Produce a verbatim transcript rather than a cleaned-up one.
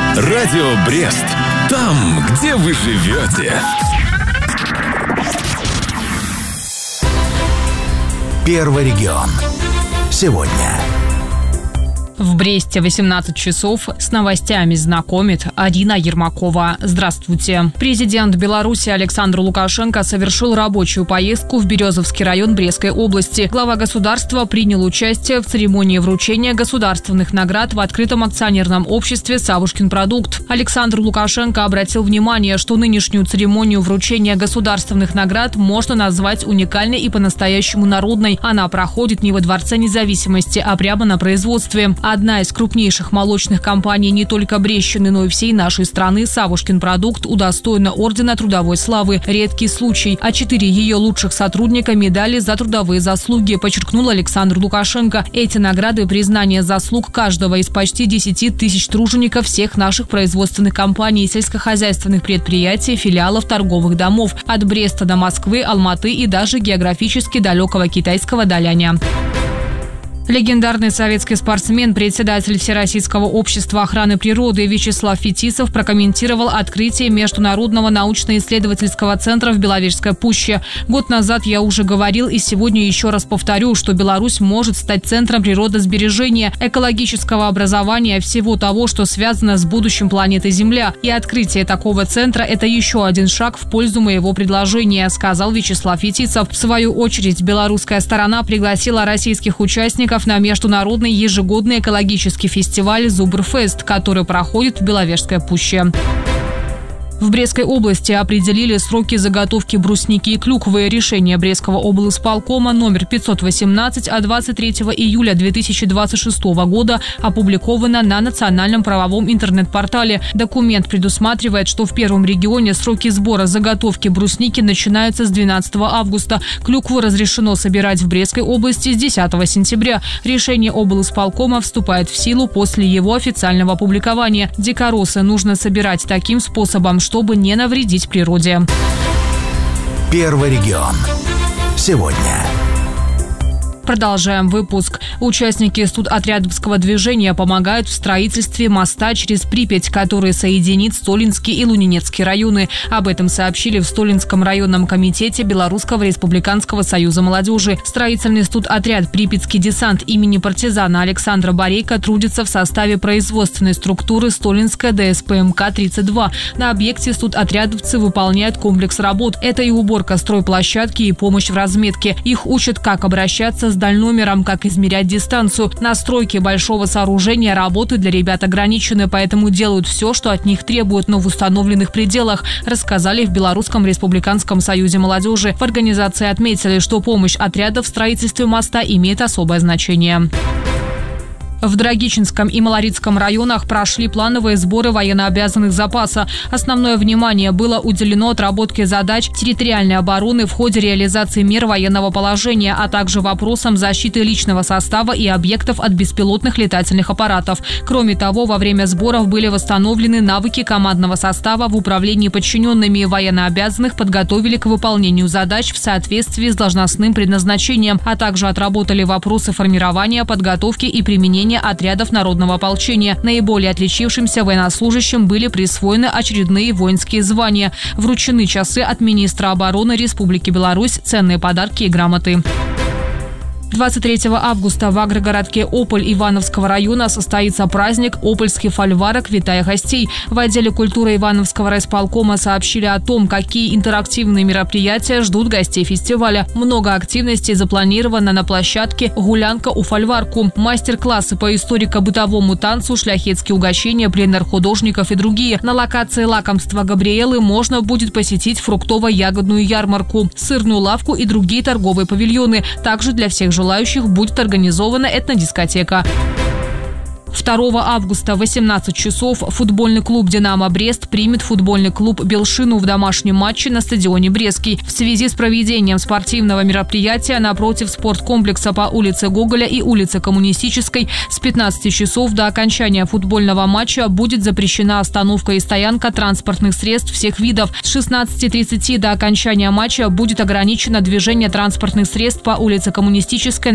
Радио Брест. Там, где вы живете. Первый регион. Сегодня. В Бресте восемнадцать часов. С новостями знакомит Арина Ермакова. Здравствуйте. Президент Беларуси Александр Лукашенко совершил рабочую поездку в Березовский район Брестской области. Глава государства принял участие в церемонии вручения государственных наград в открытом акционерном обществе «Савушкин продукт». Александр Лукашенко обратил внимание, что нынешнюю церемонию вручения государственных наград можно назвать уникальной и по-настоящему народной. Она проходит не во Дворце независимости, а прямо на производстве. Одна из крупнейших молочных компаний не только Брестщины, но и всей нашей страны, «Савушкин продукт», удостоена ордена Трудовой славы. Редкий случай. А четыре ее лучших сотрудника медали за трудовые заслуги, подчеркнул Александр Лукашенко. Эти награды – признание заслуг каждого из почти десяти тысяч тружеников всех наших производственных компаний, сельскохозяйственных предприятий, филиалов торговых домов. От Бреста до Москвы, Алматы и даже географически далекого китайского Даляня. Легендарный советский спортсмен, председатель Всероссийского общества охраны природы Вячеслав Фетисов прокомментировал открытие Международного научно-исследовательского центра в Беловежской пуще. Год назад я уже говорил и сегодня еще раз повторю, что Беларусь может стать центром природосбережения, экологического образования, всего того, что связано с будущим планеты Земля. И открытие такого центра – это еще один шаг в пользу моего предложения, сказал Вячеслав Фетисов. В свою очередь, белорусская сторона пригласила российских участников на международный ежегодный экологический фестиваль «Зубрфест», который проходит в Беловежской пуще. В Брестской области определили сроки заготовки брусники и клюквы. Решение Брестского облисполкома номер пятьсот восемнадцать от двадцать третьего июля две тысячи двадцать шестого года опубликовано на национальном правовом интернет-портале. Документ предусматривает, что в первом регионе сроки сбора заготовки брусники начинаются с двенадцатого августа. Клюкву разрешено собирать в Брестской области с десятого сентября. Решение облисполкома вступает в силу после его официального опубликования. Дикоросы нужно собирать таким способом, чтобы не навредить природе. Первый регион. Сегодня. Продолжаем выпуск. Участники студотрядовского движения помогают в строительстве моста через Припять, который соединит Столинский и Лунинецкий районы. Об этом сообщили в Столинском районном комитете Белорусского республиканского союза молодежи. Строительный студотряд «Припятский десант» имени партизана Александра Борейко трудится в составе производственной структуры Столинская ДСПМК тридцать два. На объекте студотрядовцы выполняют комплекс работ. Это и уборка стройплощадки, и помощь в разметке. Их учат, как обращаться с дальномером, как измерять дистанцию. На стройке большого сооружения работы для ребят ограничены, поэтому делают все, что от них требуют, но в установленных пределах, рассказали в Белорусском республиканском союзе молодежи. В организации отметили, что помощь отряда в строительстве моста имеет особое значение. В Драгичинском и Малорицком районах прошли плановые сборы военнообязанных запаса. Основное внимание было уделено отработке задач территориальной обороны в ходе реализации мер военного положения, а также вопросам защиты личного состава и объектов от беспилотных летательных аппаратов. Кроме того, во время сборов были восстановлены навыки командного состава в управлении подчиненными. Военнообязанных подготовили к выполнению задач в соответствии с должностным предназначением, а также отработали вопросы формирования, подготовки и применения отрядов народного ополчения. Наиболее отличившимся военнослужащим были присвоены очередные воинские звания. Вручены часы от министра обороны Республики Беларусь, ценные подарки и грамоты. двадцать третьего августа в агрогородке Ополь Ивановского района состоится праздник «Опольский фольварок. Витая гостей». В отделе культуры Ивановского райисполкома сообщили о том, какие интерактивные мероприятия ждут гостей фестиваля. Много активностей запланировано на площадке «Гулянка у фольварку». Мастер-классы по историко-бытовому танцу, шляхетские угощения, пленэр художников и другие. На локации лакомства Габриэлы можно будет посетить фруктово-ягодную ярмарку, сырную лавку и другие торговые павильоны. Также для всех желающих будет организована этнодискотека. второго августа в восемнадцать часов футбольный клуб «Динамо Брест» примет футбольный клуб «Белшину» в домашнем матче на стадионе Брестский. В связи с проведением спортивного мероприятия напротив спорткомплекса по улице Гоголя и улице Коммунистической с пятнадцати часов до окончания футбольного матча будет запрещена остановка и стоянка транспортных средств всех видов. С шестнадцати тридцати до окончания матча будет ограничено движение транспортных средств по улице Коммунистической